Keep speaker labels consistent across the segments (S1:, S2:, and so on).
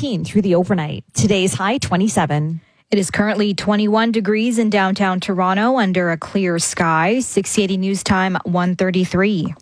S1: 19 through the overnight. Today's high 27.
S2: It is currently 21 degrees in downtown Toronto under a clear sky. 680 News Time 1:33.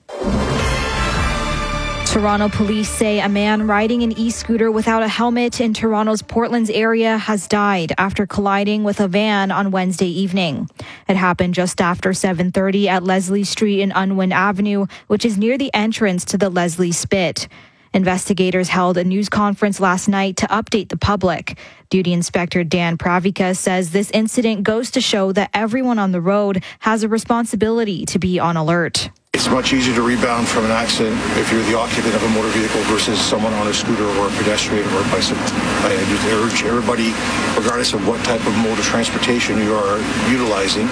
S2: Toronto police say a man riding an e-scooter without a helmet in Toronto's Portlands area has died after colliding with a van on Wednesday evening. It happened just after 7:30 at Leslie Street and Unwin Avenue, which is near the entrance to the Leslie Spit. Investigators held a news conference last night to update the public. Duty Inspector Dan Pravika says this incident goes to show that everyone on the road has a responsibility to be on alert.
S3: It's much easier to rebound from an accident if you're the occupant of a motor vehicle versus someone on a scooter or a pedestrian or a bicycle. I just urge everybody, regardless of what type of mode of transportation you are utilizing,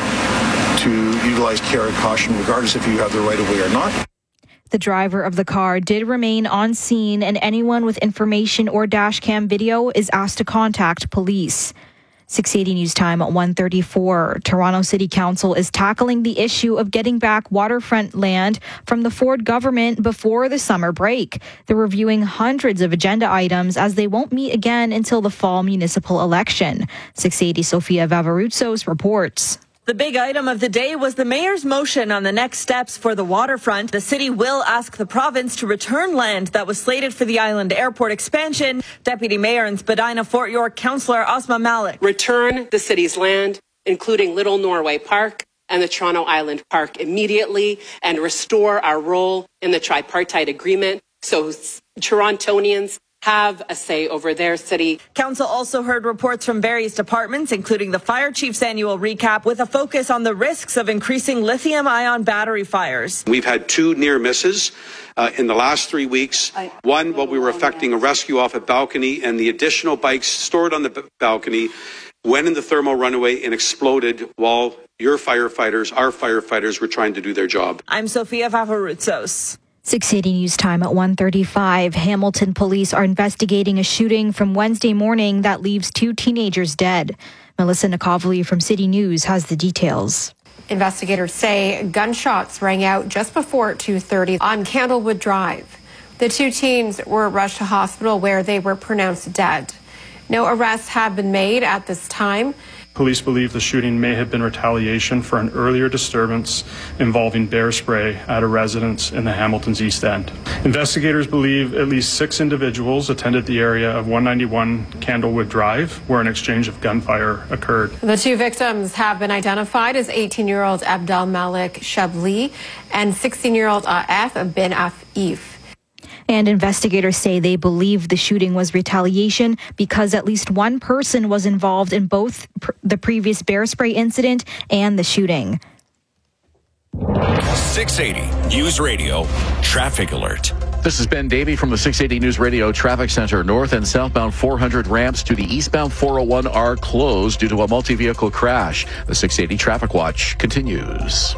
S3: to utilize care and caution regardless if you have the right of way or not.
S2: The driver of the car did remain on scene, and anyone with information or dash cam video is asked to contact police. 680 News Time at 1:34. Toronto City Council is tackling the issue of getting back waterfront land from the Ford government before the summer break. They're reviewing hundreds of agenda items as they won't meet again until the fall municipal election. 680 Sofia Vavaroutsos reports.
S4: The big item of the day was the mayor's motion on the next steps for the waterfront. The city will ask the province to return land that was slated for the island airport expansion. Deputy Mayor and Spadina Fort York Councillor Asma Malik.
S5: Return the city's land, including Little Norway Park and the Toronto Island Park, immediately and restore our role in the tripartite agreement so Torontonians have a say over their city.
S4: Council also heard reports from various departments, including the fire chief's annual recap, with a focus on the risks of increasing lithium-ion battery fires.
S6: We've had 2 near misses in the last 3 weeks. One, while we were effecting a rescue off a balcony, and the additional bikes stored on the balcony went in the thermal runaway and exploded while our firefighters were trying to do their job.
S4: I'm Sofia Vavaroutsos.
S2: 680 News Time at 1:35. Hamilton police are investigating a shooting from Wednesday morning that leaves 2 teenagers dead. Melissa Nikovely from City News has the details.
S7: Investigators say gunshots rang out just before 2:30 on Candlewood Drive. The 2 teens were rushed to hospital where they were pronounced dead. No arrests have been made at this time.
S8: Police believe the shooting may have been retaliation for an earlier disturbance involving bear spray at a residence in the Hamilton's East End. Investigators believe at least 6 individuals attended the area of 191 Candlewood Drive, where an exchange of gunfire occurred.
S7: The 2 victims have been identified as 18-year-old Abdel Malik Shabli and 16-year-old Af bin Afif.
S2: And investigators say they believe the shooting was retaliation because at least 1 person was involved in both the previous bear spray incident and the shooting.
S9: 680 News Radio Traffic Alert.
S10: This is Ben Davey from the 680 News Radio Traffic Center. North and southbound 400 ramps to the eastbound 401 are closed due to a multi-vehicle crash. The 680 Traffic Watch continues.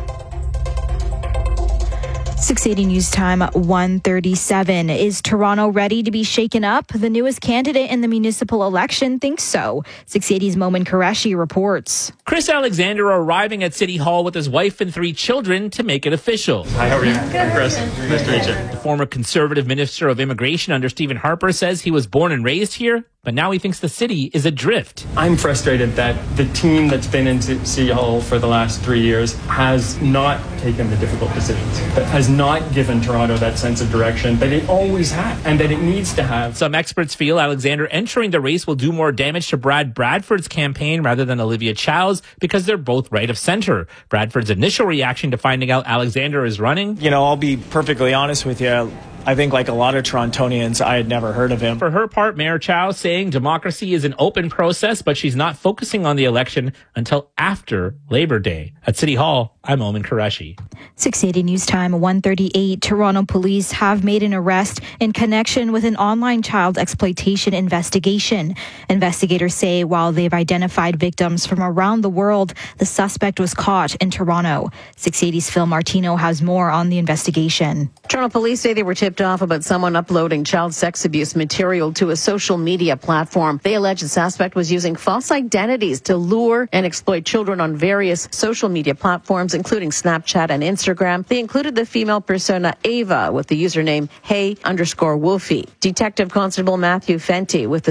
S2: 680 News Time 1:37. Is Toronto ready to be shaken up? The newest candidate in the municipal election thinks so. 680's Momin Qureshi reports.
S11: Chris Alexander arriving at City Hall with his wife and 3 children to make it official.
S12: Hi, how are you? I'm Chris. Nice to meet you.
S11: The former Conservative Minister of Immigration under Stephen Harper says he was born and raised here, but now he thinks the city is adrift.
S12: I'm frustrated that the team that's been in City Hall for the last 3 years has not taken the difficult decisions, that has not given Toronto that sense of direction that it always had and that it needs to have.
S11: Some experts feel Alexander entering the race will do more damage to Brad Bradford's campaign rather than Olivia Chow's because they're both right of center. Bradford's initial reaction to finding out Alexander is running.
S13: You know, I'll be perfectly honest with you. I think like a lot of Torontonians, I had never heard of him.
S11: For her part, Mayor Chow saying democracy is an open process, but she's not focusing on the election until after Labor Day. At City Hall, I'm Momin Qureshi.
S2: 680 News Time 1:38. Toronto police have made an arrest in connection with an online child exploitation investigation. Investigators say while they've identified victims from around the world, the suspect was caught in Toronto. 680's Phil Martino has more on the investigation.
S14: Toronto police say they were tipped off about someone uploading child sex abuse material to a social media platform. They allege the suspect was using false identities to lure and exploit children on various social media platforms, including Snapchat and Instagram. They included the female persona Ava with the username Hey_Wolfie. Detective Constable Matthew Fenty with the